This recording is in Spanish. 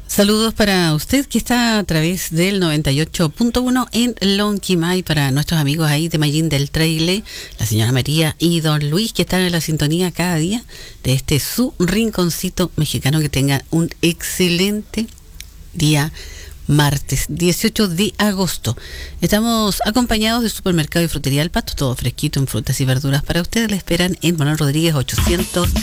Saludos para usted que está a través del 98.1 en Lonquimay, para nuestros amigos ahí de Mayín del Traile, la señora María y don Luis, que están en la sintonía cada día de este su rinconcito mexicano. Que tengan un excelente día martes 18 de agosto. Estamos acompañados del Supermercado y Frutería El Pasto, todo fresquito en frutas y verduras para ustedes. Le esperan en Manuel Rodríguez 800